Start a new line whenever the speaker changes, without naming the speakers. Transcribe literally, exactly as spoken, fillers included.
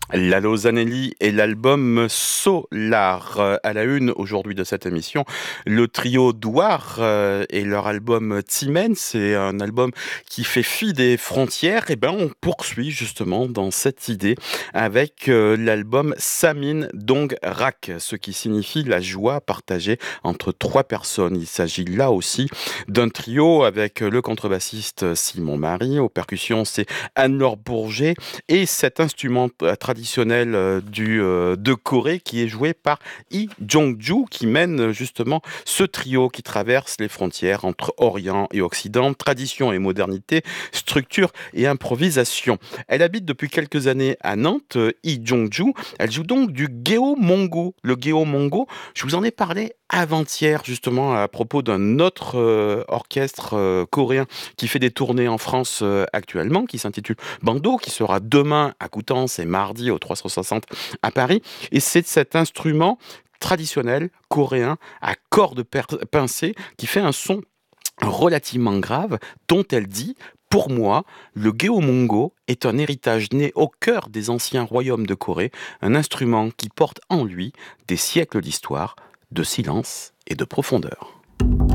Lalo Zanelli et l'album Solar. Euh, À la une aujourd'hui de cette émission, le trio Douar euh, et leur album Timen, c'est un album qui fait fi des frontières. Et ben on poursuit justement dans cette idée avec euh, l'album Samin Dong Rak, ce qui signifie la joie partagée entre trois personnes. Il s'agit là aussi d'un trio avec le contrebassiste Simon Marie, aux percussions c'est Anne-Laure Bourget et cet instrument euh, traditionnel euh, du, euh, de Corée qui est joué par Lee Jong-ju qui mène euh, justement ce trio qui traverse les frontières entre Orient et Occident, tradition et modernité, structure et improvisation. Elle habite depuis quelques années à Nantes, euh, Lee Jong-ju. Elle joue donc du Geo-Mongo. Le Geo-Mongo, je vous en ai parlé avant-hier justement à propos d'un autre euh, orchestre euh, coréen qui fait des tournées en France euh, actuellement, qui s'intitule Bando, qui sera demain à Coutances et mardi au trois cent soixante à Paris. Et c'est cet instrument traditionnel coréen à cordes per- pincées qui fait un son relativement grave dont elle dit pour moi, le Geomongo est un héritage né au cœur des anciens royaumes de Corée, un instrument qui porte en lui des siècles d'histoire, de silence et de profondeur.